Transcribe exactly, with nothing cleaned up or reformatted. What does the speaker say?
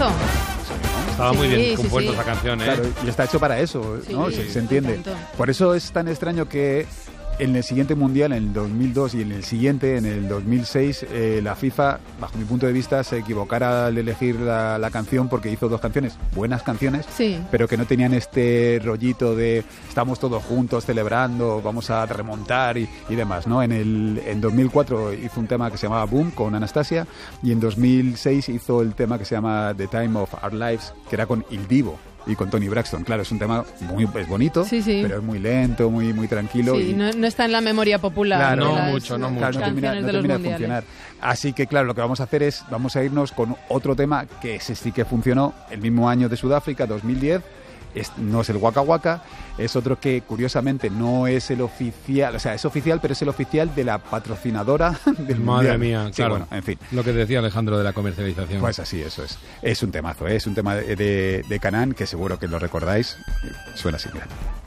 temazo. Estaba Sí, muy bien sí, compuesto sí. esa canción, ¿eh? Claro, y está hecho para eso, ¿no? Sí, se, se entiende. tanto. Por eso es tan extraño que en el siguiente Mundial, en el dos mil dos y en el siguiente, en el dos mil seis, eh, la FIFA, bajo mi punto de vista, se equivocara al elegir la, la canción porque hizo dos canciones, buenas canciones, Sí. pero que no tenían este rollito de estamos todos juntos celebrando, vamos a remontar y, y demás, ¿no? En el en dos mil cuatro hizo un tema que se llamaba Boom con Anastasia y en dos mil seis hizo el tema que se llama The Time of Our Lives, que era con Il Divo y con Toni Braxton. Claro, es un tema muy es bonito, Sí, sí. pero es muy lento, muy muy tranquilo. Sí, y, no, no está en la memoria popular. Claro, de no las mucho, no mucho. Claro, no termina, canciones no de los termina de mundiales. funcionar. Así que, claro, lo que vamos a hacer es, vamos a irnos con otro tema que ese sí que funcionó el mismo año de Sudáfrica, dos mil diez. Es, no es el Waka Waka, es otro que curiosamente no es el oficial, o sea, es oficial, pero es el oficial de la patrocinadora del Madre Mundial. mía, Sí, claro. bueno, en fin. Lo que decía Alejandro de la comercialización. Pues así, eso es. Es un temazo, ¿eh? Es un tema de, de, de Canaan que seguro que lo recordáis. Suena así, mira.